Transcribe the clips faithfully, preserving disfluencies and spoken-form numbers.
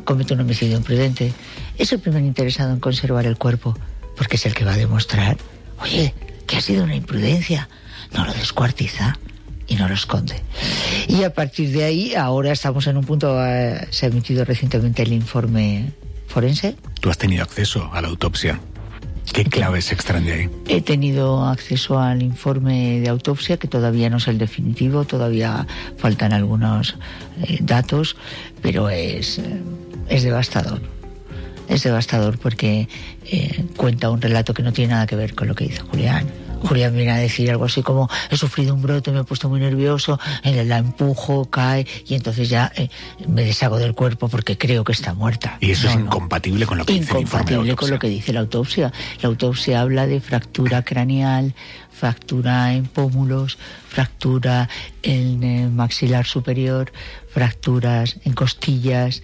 comete un homicidio imprudente, es el primer interesado en conservar el cuerpo, porque es el que va a demostrar, oye, que ha sido una imprudencia. No lo descuartiza y no lo esconde. Y a partir de ahí, ahora estamos en un punto, eh, se ha emitido recientemente el informe forense. ¿Tú has tenido acceso a la autopsia? ¿Qué claves se extraen de ahí? He tenido acceso al informe de autopsia, que todavía no es el definitivo, todavía faltan algunos eh, datos, pero es, eh, es devastador. Es devastador porque eh, cuenta un relato que no tiene nada que ver con lo que dice Julián. Julián viene a decir algo así como: he sufrido un brote, me he puesto muy nervioso, la empujo, cae y entonces ya eh, me deshago del cuerpo porque creo que está muerta. Y eso no, es no. incompatible con lo que dice el informe de autopsia. Incompatible con lo que dice la autopsia. La autopsia habla de fractura craneal, fractura en pómulos, fractura en eh, maxilar superior, fracturas en costillas.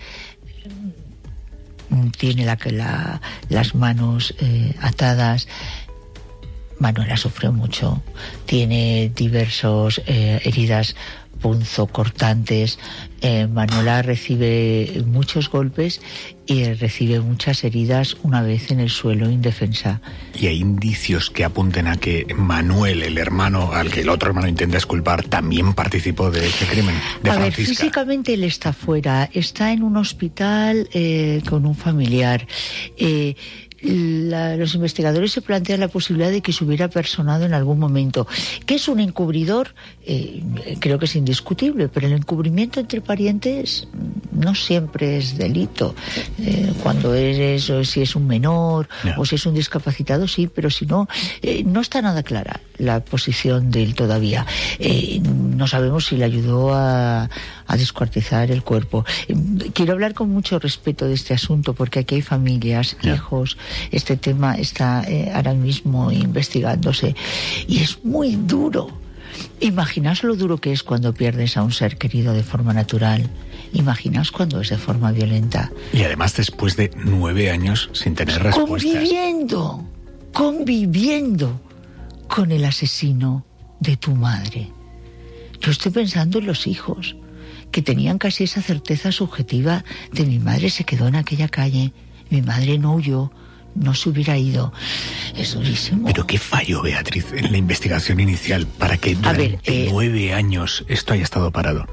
Tiene la, la, las manos eh, atadas. Manuela sufrió mucho, tiene diversos eh, heridas punzocortantes. Eh, Manuela recibe muchos golpes y recibe muchas heridas una vez en el suelo indefensa. ¿Y hay indicios que apunten a que Manuel, el hermano al que el otro hermano intenta exculpar, también participó de este crimen? De a Francisca. ver, físicamente él está fuera, está en un hospital eh, con un familiar. Eh, La, los investigadores se plantean la posibilidad de que se hubiera personado en algún momento. ¿Qué es un encubridor? Eh, creo que es indiscutible, pero el encubrimiento entre parientes no siempre es delito. Eh, cuando eres, o si es un menor, no. o si es un discapacitado, sí, pero si no, eh, no está nada clara la posición de él todavía. Eh, no sabemos si le ayudó a, a descuartizar el cuerpo. Eh, quiero hablar con mucho respeto de este asunto, porque aquí hay familias, no. hijos. Este tema está eh, ahora mismo investigándose y es muy duro. Imaginaos lo duro que es cuando pierdes a un ser querido de forma natural. Imaginaos cuando es de forma violenta. Y además después de nueve años sin tener respuestas. Conviviendo, conviviendo con el asesino de tu madre. Yo estoy pensando en los hijos, que tenían casi esa certeza subjetiva de: mi madre se quedó en aquella calle, mi madre no huyó, no se hubiera ido. Es durísimo. Pero qué fallo, Beatriz, en la investigación inicial para que durante ver, eh, nueve años esto haya estado parado.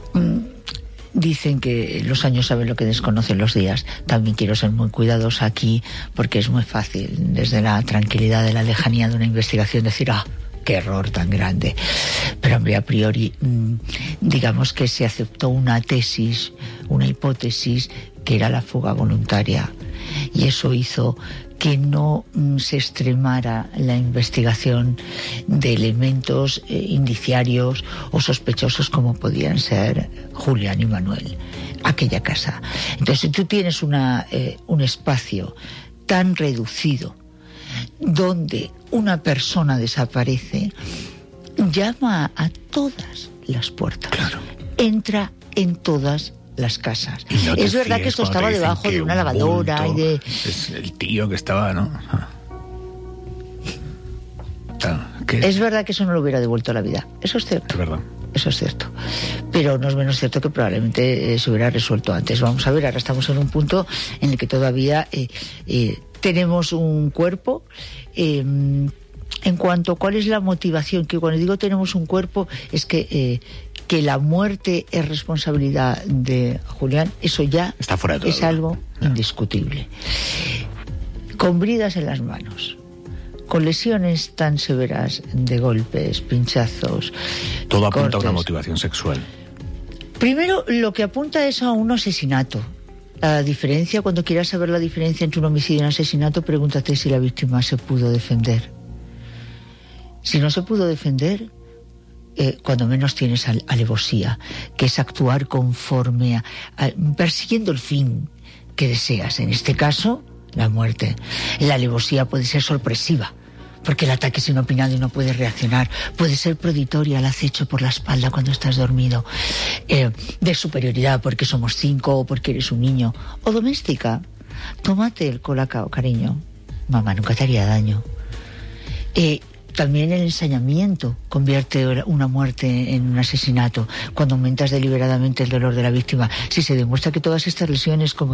Dicen que los años saben lo que desconocen los días. También quiero ser muy cuidadosa aquí, porque es muy fácil, desde la tranquilidad de la lejanía de una investigación, decir: ah, qué error tan grande. Pero hombre, a priori, digamos que se aceptó una tesis, una hipótesis, que era la fuga voluntaria. Y eso hizo que no mm, se extremara la investigación de elementos eh, indiciarios o sospechosos como podían ser Julián y Manuel, aquella casa. Entonces, si tú tienes una, eh, un espacio tan reducido donde una persona desaparece, llama a todas las puertas. Claro. Entra en todas las casas. No es verdad que esto estaba debajo de una lavadora y de... Es el tío que estaba, ¿no? ¿Qué? Es verdad que eso no lo hubiera devuelto a la vida. Eso es cierto. Es verdad. Eso es cierto. Pero no es menos cierto que probablemente eh, se hubiera resuelto antes. Vamos a ver, ahora estamos en un punto en el que todavía eh, eh, tenemos un cuerpo. Eh, en cuanto a cuál es la motivación, que cuando digo tenemos un cuerpo, es que... Eh, que la muerte es responsabilidad de Julián, eso ya está fuera de todo, es algo no. indiscutible. Con bridas en las manos, con lesiones tan severas de golpes, pinchazos, todo apunta cortes. a una motivación sexual. Primero, lo que apunta es a un asesinato. La diferencia, cuando quieras saber la diferencia entre un homicidio y un asesinato, pregúntate si la víctima se pudo defender. Si no se pudo defender, Eh, cuando menos tienes alevosía, que es actuar conforme a, a, persiguiendo el fin que deseas, en este caso la muerte. La alevosía puede ser sorpresiva, porque el ataque es inopinado y no puedes reaccionar. Puede ser preditoria, al acecho por la espalda cuando estás dormido, eh, de superioridad porque somos cinco o porque eres un niño, o doméstica. Tómate el colacao, cariño, mamá nunca te haría daño. eh, También el ensañamiento convierte una muerte en un asesinato, cuando aumentas deliberadamente el dolor de la víctima. Si se demuestra que todas estas lesiones, como